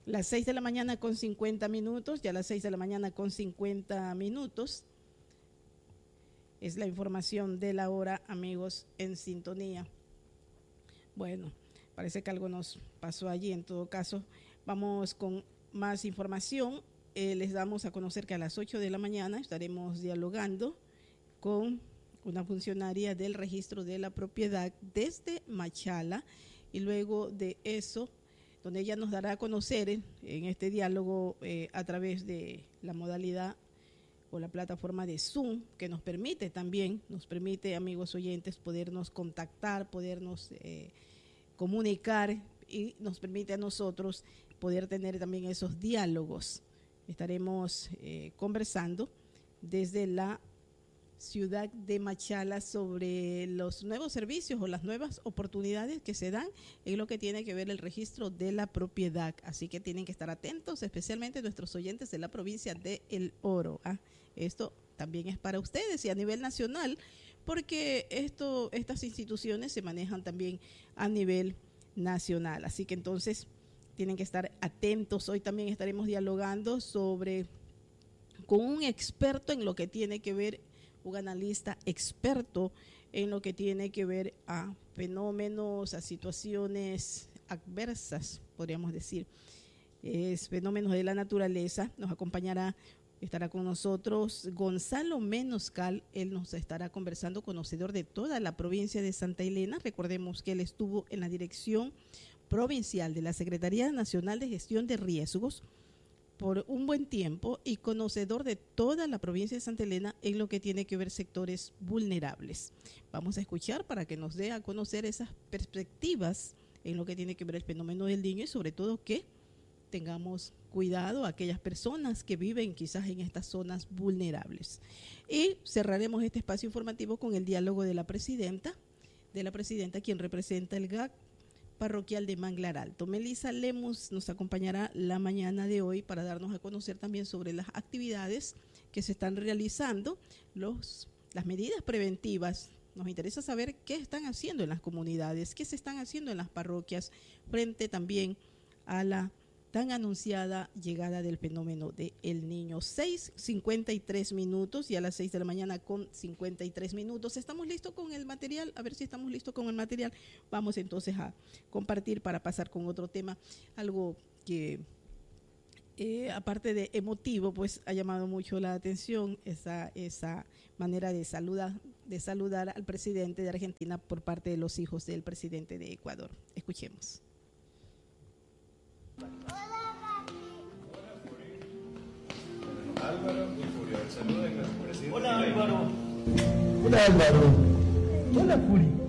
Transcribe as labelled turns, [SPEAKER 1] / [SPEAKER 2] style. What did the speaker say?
[SPEAKER 1] Las 6 de la mañana con 50 minutos, ya las 6 de la mañana con 50 minutos. Es la información de la hora, amigos, en sintonía. Bueno, parece que algo nos pasó allí. En todo caso, vamos con más información. Les damos a conocer que a las 8 de la mañana estaremos dialogando con una funcionaria del registro de la propiedad desde Machala, y luego de eso, donde ella nos dará a conocer en este diálogo a través de la modalidad o la plataforma de Zoom, que nos permite, amigos oyentes, podernos contactar, podernos comunicar, y nos permite a nosotros poder tener también esos diálogos. Estaremos conversando desde la ciudad de Machala sobre los nuevos servicios o las nuevas oportunidades que se dan en lo que tiene que ver el registro de la propiedad. Así que tienen que estar atentos, especialmente nuestros oyentes de la provincia de El Oro. Esto también es para ustedes y a nivel nacional, porque estas instituciones se manejan también a nivel nacional. Así que entonces tienen que estar atentos. Hoy también estaremos dialogando con un experto en lo que tiene que ver, un analista experto en lo que tiene que ver a fenómenos, a situaciones adversas, podríamos decir, fenómenos de la naturaleza. Nos acompañará, estará con nosotros Gonzalo Menoscal. Él nos estará conversando, conocedor de toda la provincia de Santa Elena. Recordemos que él estuvo en la dirección provincial de la Secretaría Nacional de Gestión de Riesgos por un buen tiempo y conocedor de toda la provincia de Santa Elena en lo que tiene que ver sectores vulnerables. Vamos a escuchar para que nos dé a conocer esas perspectivas en lo que tiene que ver el fenómeno del niño, y sobre todo que tengamos cuidado a aquellas personas que viven quizás en estas zonas vulnerables. Y cerraremos este espacio informativo con el diálogo de la presidenta, quien representa el GAC parroquial de Manglar Alto. Melissa Lemus nos acompañará la mañana de hoy para darnos a conocer también sobre las actividades que se están realizando, las medidas preventivas. Nos interesa saber qué están haciendo en las comunidades, qué se están haciendo en las parroquias frente también a la tan anunciada llegada del fenómeno de El Niño. 6:53 minutos, y a las 6 de la mañana con 53 minutos. ¿Estamos listos con el material? A ver si estamos listos con el material. Vamos entonces a compartir para pasar con otro tema, algo que aparte de emotivo, pues ha llamado mucho la atención, esa manera de saludar al presidente de Argentina por parte de los hijos del presidente de Ecuador. Escuchemos.
[SPEAKER 2] Álvaro y Furio, el saludo de nuestro presidente.
[SPEAKER 3] Hola Álvaro. Hola Álvaro. Hola Furio.